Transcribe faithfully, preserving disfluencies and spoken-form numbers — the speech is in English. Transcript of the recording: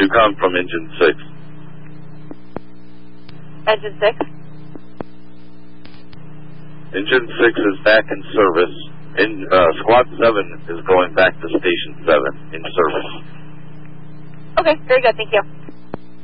to come from engine six. Engine six? Engine six is back in service. In, uh, squad seven is going back to station seven in service. Okay, very good, thank you.